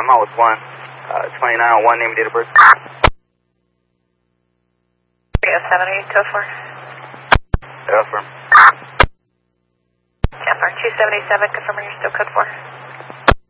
I'm out with 2901, name and date of birth. 307, code 4. Affirm. Affirm 277, confirming you're still code 4.